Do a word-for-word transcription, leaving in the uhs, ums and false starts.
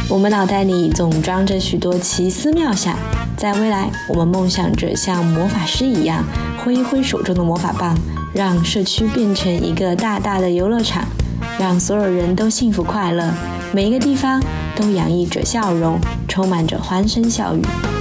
我们脑袋里总装着许多奇思妙想，在未来，我们梦想着像魔法师一样，挥一挥手中的魔法棒，让社区变成一个大大的游乐场，让所有人都幸福快乐，每一个地方都洋溢着笑容，充满着欢声笑语。